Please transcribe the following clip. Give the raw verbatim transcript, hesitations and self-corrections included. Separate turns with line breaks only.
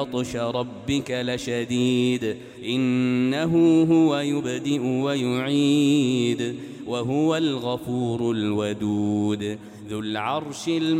بطش ربك لشديد إنه هو يبدئ ويعيد وهو الغفور الودود ذو العرش المجيد